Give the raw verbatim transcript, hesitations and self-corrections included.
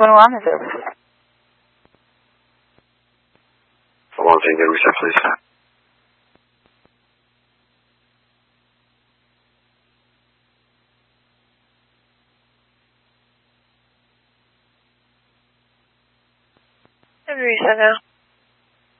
twenty-one services. One thing to reset, please. Reset now.